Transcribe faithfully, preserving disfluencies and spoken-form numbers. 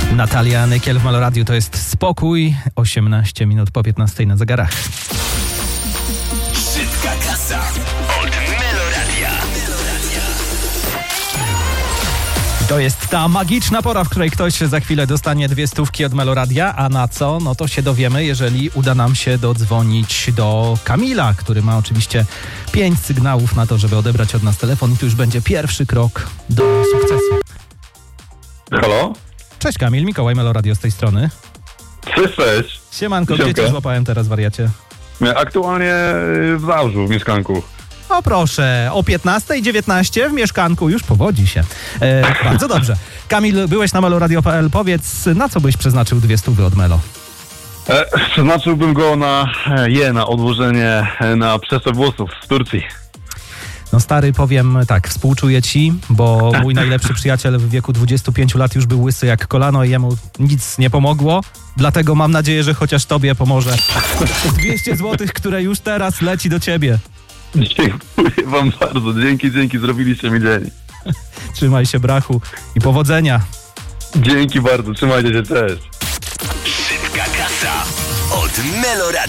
Natalia Nykiel w Meloradiu to jest Spokój. osiemnaście minut po piętnastej na zegarach. Szybka kasa od Meloradia. To jest ta magiczna pora, w której ktoś za chwilę dostanie dwie stówki od Meloradia, a na co? No to się dowiemy, jeżeli uda nam się dodzwonić do Kamila, który ma oczywiście pięć sygnałów na to, żeby odebrać od nas telefon i tu już będzie pierwszy krok do sukcesu. Halo? Cześć Kamil, Mikołaj, Meloradio z tej strony. Cześć, cześć. Siemanko, gdzie Siemka. cię złapałem teraz, wariacie? Aktualnie w Zabrzu, w mieszkanku. O proszę, o piętnasta dziewiętnaście w mieszkanku już powodzi się. E, bardzo dobrze. Kamil, byłeś na meloradio kropka p l. Powiedz, na co byś przeznaczył dwie stówy od Melo? E, przeznaczyłbym go na e, je, na odłożenie e, na przesyp włosów w Turcji. No stary, powiem tak, współczuję ci, bo mój najlepszy przyjaciel w wieku dwudziestu pięciu lat już był łysy jak kolano i jemu nic nie pomogło. Dlatego mam nadzieję, że chociaż tobie pomoże. dwieście złotych, które już teraz leci do ciebie. Dziękuję wam bardzo. Dzięki, dzięki, zrobiliście mi dzień. Trzymaj się, brachu, i powodzenia. Dzięki bardzo, trzymajcie się, cześć. Szybka kasa od Meloradia.